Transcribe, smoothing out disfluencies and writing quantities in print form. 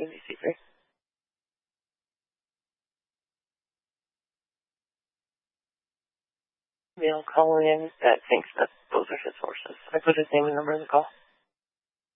DC3. Male calling in that thinks that those are his horses. I put his name and number in the call.